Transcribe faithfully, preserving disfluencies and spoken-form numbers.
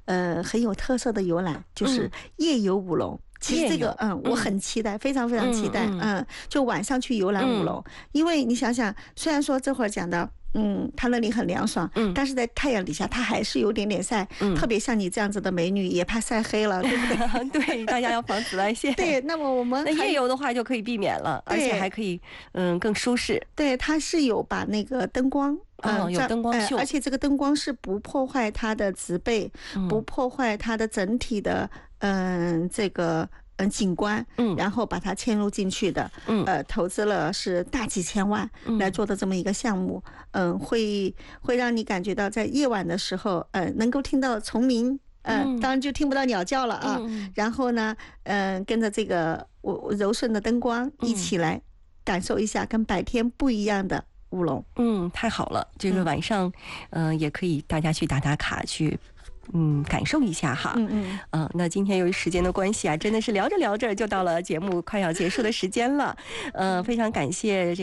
呃很有特色的游览，就是夜游五龙。其实这个嗯，我很期待，非常非常期待。嗯，就晚上去游览五龙，因为你想想，虽然说这会儿讲的。嗯，它那里很凉爽，嗯，但是在太阳底下，它还是有点点晒，嗯，特别像你这样子的美女，也怕晒黑了，对不对？ 对，大家要防紫外线。 对，那么我们那夜游的话就可以避免了，而且还可以嗯更舒适。 对，它是有把那个灯光。 嗯、哦，有灯光秀、 呃，而且这个灯光是不破坏它的植被，嗯、不破坏它的整体的嗯、呃、这个嗯景观，嗯，然后把它嵌入进去的，嗯，呃，投资了是大几千万来做的这么一个项目，嗯、呃，会会让你感觉到在夜晚的时候，呃，能够听到虫鸣。嗯、呃，当然就听不到鸟叫了啊。嗯、然后呢，嗯、呃，跟着这个我柔顺的灯光一起来感受一下跟白天不一样的乌龙。 嗯，太好了，这个晚上，嗯、呃，也可以大家去打打卡去。嗯，感受一下哈。嗯嗯。呃，那今天由于时间的关系啊，真的是聊着聊着就到了节目快要结束的时间了。呃，非常感谢这。